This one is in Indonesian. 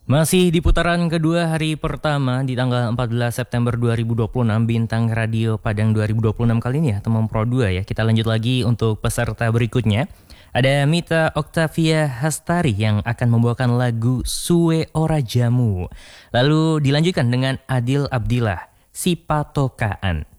Masih di putaran kedua hari pertama di tanggal 14 September 2026 Bintang Radio Padang 2026 kali ini ya teman Pro 2 ya. Kita lanjut lagi untuk peserta berikutnya. Ada Mita Octavia Hastari yang akan membawakan lagu Suwe Ora Jamu. Lalu dilanjutkan dengan Adil Abdillah, Si Patokaan.